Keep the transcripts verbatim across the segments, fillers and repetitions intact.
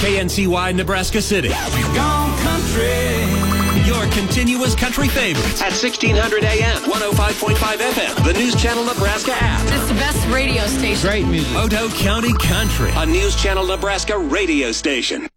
K N C Y Nebraska City. Gone country. Your continuous country favorites at sixteen hundred A M, one oh five point five F M, the News Channel Nebraska app. It's the best radio station. Great music. Otoe County Country, a News Channel Nebraska radio station.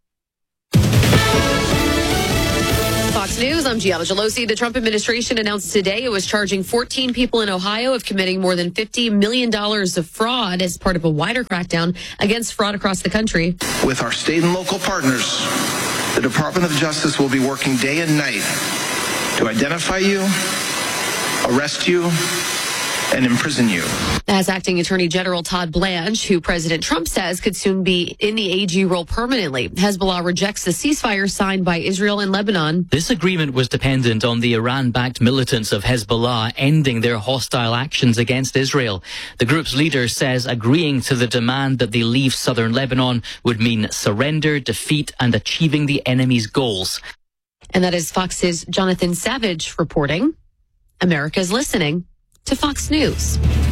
Fox News, I'm Gianna Gelosi. The Trump administration announced today it was charging fourteen people in Ohio of committing more than fifty million dollars of fraud as part of a wider crackdown against fraud across the country. With our state and local partners, the Department of Justice will be working day and night to identify you, arrest you, and imprison you. As Acting Attorney General Todd Blanche, who President Trump says could soon be in the A G role permanently, Hezbollah rejects the ceasefire signed by Israel and Lebanon. This agreement was dependent on the Iran-backed militants of Hezbollah ending their hostile actions against Israel. The group's leader says agreeing to the demand that they leave southern Lebanon would mean surrender, defeat, and achieving the enemy's goals. And that is Fox's Jonathan Savage reporting. America's listening to Fox News.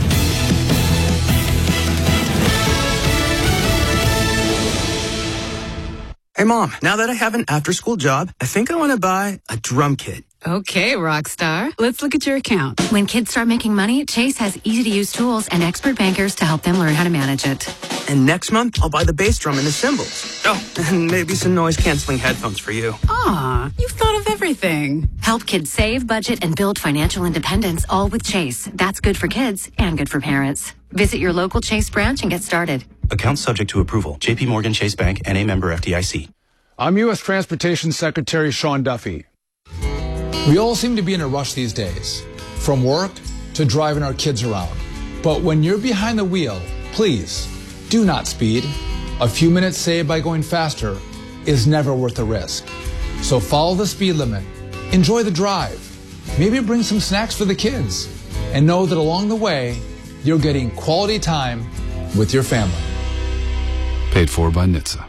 Hey, Mom, now that I have an after-school job, I think I want to buy a drum kit. Okay, Rockstar. Let's look at your account. When kids start making money, Chase has easy-to-use tools and expert bankers to help them learn how to manage it. And next month, I'll buy the bass drum and the cymbals. Oh, and maybe some noise-canceling headphones for you. Aw, you've thought of everything. Help kids save, budget, and build financial independence, all with Chase. That's good for kids and good for parents. Visit your local Chase branch and get started. Account subject to approval. J P Morgan Chase Bank, N A member F D I C. I'm U S Transportation Secretary Sean Duffy. We all seem to be in a rush these days, from work to driving our kids around. But when you're behind the wheel, please do not speed. A few minutes saved by going faster is never worth the risk. So follow the speed limit, enjoy the drive, maybe bring some snacks for the kids, and know that along the way, you're getting quality time with your family. Paid for by N H T S A.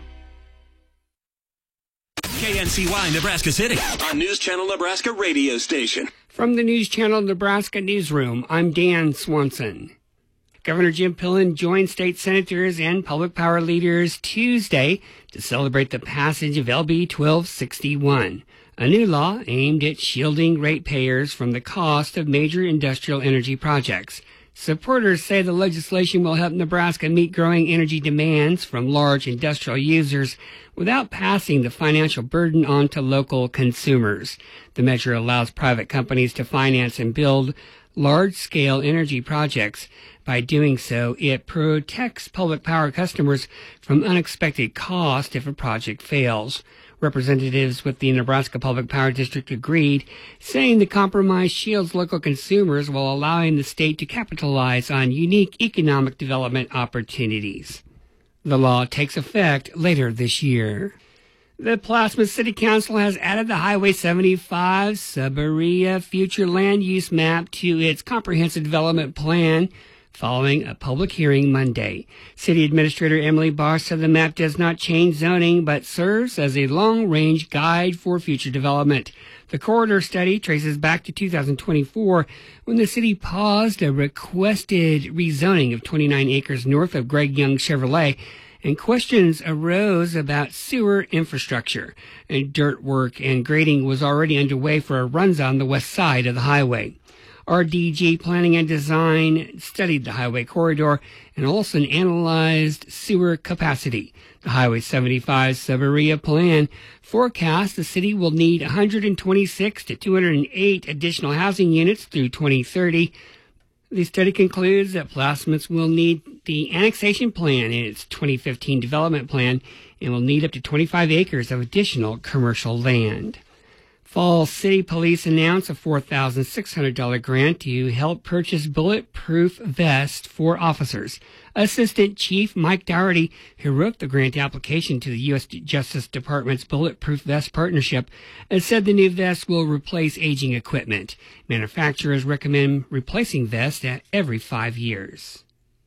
K N C Y Nebraska City, a News Channel Nebraska radio station. From the News Channel Nebraska newsroom, I'm Dan Swanson. Governor Jim Pillen joined state senators and public power leaders Tuesday to celebrate the passage of L B twelve sixty-one, a new law aimed at shielding ratepayers from the cost of major industrial energy projects. Supporters say the legislation will help Nebraska meet growing energy demands from large industrial users without passing the financial burden on to local consumers. The measure allows private companies to finance and build large-scale energy projects. By doing so, it protects public power customers from unexpected cost if a project fails. Representatives with the Nebraska Public Power District agreed, saying the compromise shields local consumers while allowing the state to capitalize on unique economic development opportunities. The law takes effect later this year. The Plasma City Council has added the Highway seventy-five Sub-area future land use map to its comprehensive development plan following a public hearing Monday. City Administrator Emily Bosch said the map does not change zoning, but serves as a long-range guide for future development. The corridor study traces back to two thousand twenty-four, when the city paused a requested rezoning of twenty-nine acres north of Greg Young Chevrolet, and questions arose about sewer infrastructure. And dirt work and grading was already underway for a runs on the west side of the highway. R D G Planning and Design studied the highway corridor and also analyzed sewer capacity. The Highway seventy-five Sub-area plan forecasts the city will need one hundred twenty-six to two hundred eight additional housing units through twenty thirty. The study concludes that Plasmas will need the annexation plan in its twenty fifteen development plan and will need up to twenty-five acres of additional commercial land. Falls City Police announced a four thousand six hundred dollars grant to help purchase bulletproof vests for officers. Assistant Chief Mike Dougherty, who wrote the grant application to the U S Justice Department's Bulletproof Vest Partnership, has said the new vests will replace aging equipment. Manufacturers recommend replacing vests at every five years.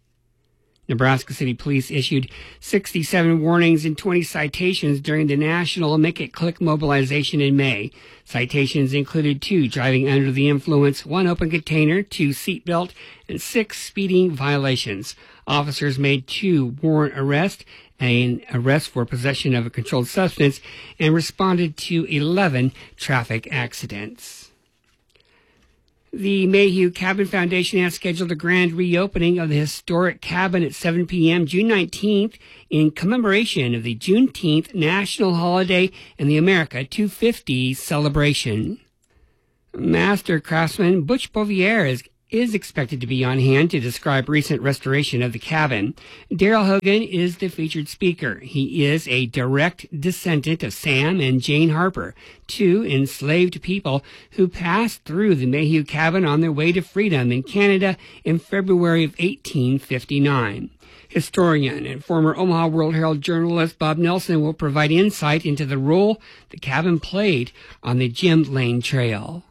Nebraska City Police issued sixty-seven warnings and twenty citations during the national Make It Click mobilization in May. Citations included two driving under the influence, one open container, two seatbelt, and six speeding violations. Officers made two warrant arrests an arrest for possession of a controlled substance and responded to eleven traffic accidents. The Mayhew Cabin Foundation has scheduled a grand reopening of the historic cabin at seven p.m. June nineteenth in commemoration of the Juneteenth national holiday and the America two fifty celebration. Master craftsman Butch Bouvier is is expected to be on hand to describe recent restoration of the cabin. Daryl Hogan is the featured speaker. He is a direct descendant of Sam and Jane Harper, two enslaved people who passed through the Mayhew cabin on their way to freedom in Canada in February of eighteen fifty-nine. Historian and former Omaha World Herald journalist Bob Nelson will provide insight into the role the cabin played on the Jim Lane Trail.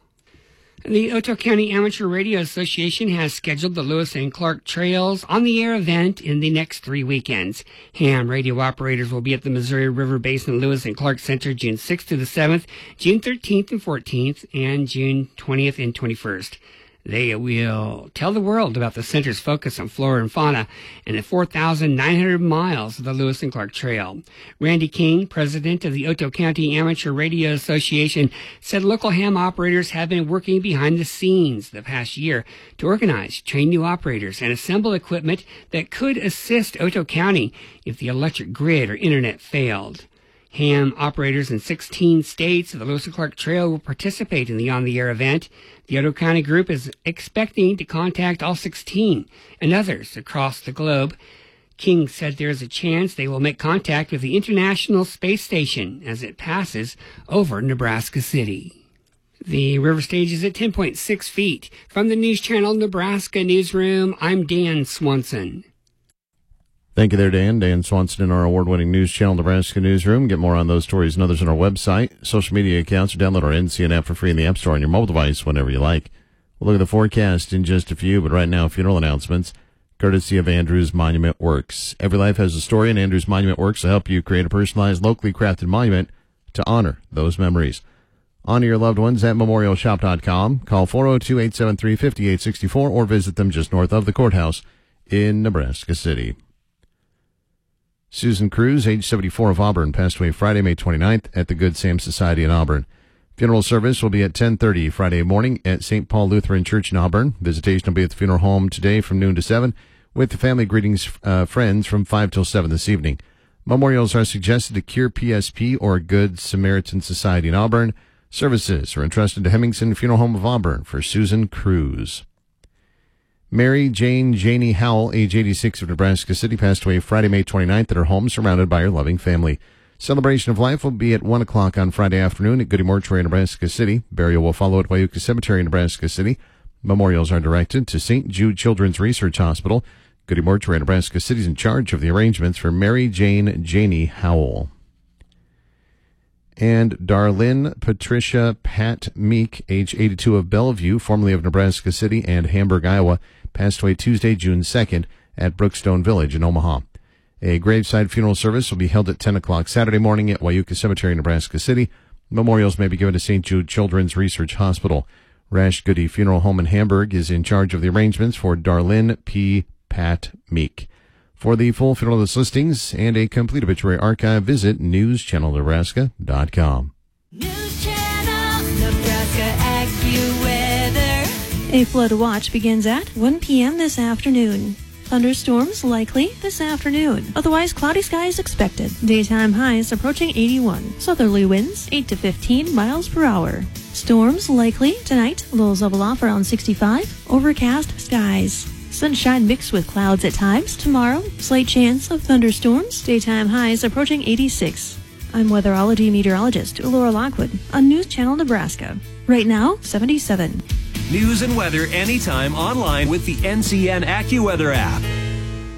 The Otoe County Amateur Radio Association has scheduled the Lewis and Clark Trails on-the-air event in the next three weekends. Ham radio operators will be at the Missouri River Basin Lewis and Clark Center June sixth to the seventh, June thirteenth and fourteenth, and June twentieth and twenty-first. They will tell the world about the center's focus on flora and fauna and the four thousand nine hundred miles of the Lewis and Clark Trail. Randy King, president of the Otoe County Amateur Radio Association, said local ham operators have been working behind the scenes the past year to organize, train new operators, and assemble equipment that could assist Otoe County if the electric grid or internet failed. Ham operators in sixteen states of the Lewis and Clark Trail will participate in the on-the-air event. The Otoe County group is expecting to contact all sixteen and others across the globe. King said there is a chance they will make contact with the International Space Station as it passes over Nebraska City. The river stage is at ten point six feet. From the News Channel Nebraska Newsroom, I'm Dan Swanson. Thank you there, Dan. Dan Swanson in our award-winning News Channel Nebraska Newsroom. Get more on those stories and others on our website, social media accounts, or download our N C N app for free in the App Store on your mobile device whenever you like. We'll look at the forecast in just a few, but right now, funeral announcements, courtesy of Andrews Monument Works. Every life has a story, and Andrews Monument Works will help you create a personalized, locally crafted monument to honor those memories. Honor your loved ones at memorial shop dot com. Call four oh two, eight seven three, five eight six four or visit them just north of the courthouse in Nebraska City. Susan Cruz, age seventy-four, of Auburn, passed away Friday, May twenty-ninth at the Good Sam Society in Auburn. Funeral service will be at ten thirty Friday morning at Saint Paul Lutheran Church in Auburn. Visitation will be at the funeral home today from noon to seven, with the family greetings uh, friends from five till seven this evening. Memorials are suggested to Cure P S P or Good Samaritan Society in Auburn. Services are entrusted to Hemmingson Funeral Home of Auburn for Susan Cruz. Mary Jane Janey Howell, age eighty-six, of Nebraska City, passed away Friday, May twenty-ninth at her home, surrounded by her loving family. Celebration of life will be at one o'clock on Friday afternoon at Goody Mortuary, Nebraska City. Burial will follow at Wyuka Cemetery, Nebraska City. Memorials are directed to Saint Jude Children's Research Hospital. Goody Mortuary, Nebraska City is in charge of the arrangements for Mary Jane Janey Howell. And Darlene Patricia Pat Meek, age eighty-two, of Bellevue, formerly of Nebraska City and Hamburg, Iowa, passed away Tuesday, June second at Brookstone Village in Omaha. A graveside funeral service will be held at ten o'clock Saturday morning at Wyuka Cemetery, Nebraska City. Memorials may be given to Saint Jude Children's Research Hospital. Rash Goody Funeral Home in Hamburg is in charge of the arrangements for Darlene P. Pat Meek. For the full funeral list listings and a complete obituary archive, visit news channel nebraska dot com. News Channel Nebraska AccuWeather. A flood watch begins at one p.m. this afternoon. Thunderstorms likely this afternoon. Otherwise, cloudy skies expected. Daytime highs approaching eighty-one. Southerly winds eight to fifteen miles per hour. Storms likely tonight. Lows level off around sixty-five. Overcast skies. Sunshine mixed with clouds at times. Tomorrow, slight chance of thunderstorms. Daytime highs approaching eighty-six. I'm weatherology meteorologist Laura Lockwood on News Channel Nebraska. Right now, seventy-seven. News and weather anytime online with the N C N AccuWeather app.